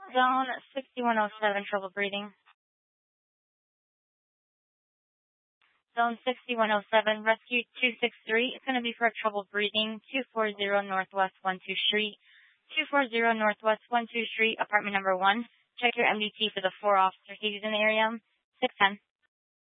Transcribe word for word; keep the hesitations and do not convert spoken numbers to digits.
Zone sixty-one oh seven, trouble breathing. Zone sixty-one oh seven, rescue two six three. It's going to be for trouble breathing. two forty Northwest twelfth Street. two forty Northwest twelfth Street, apartment number one. Check your M D T for the four officer cases in the area. six ten.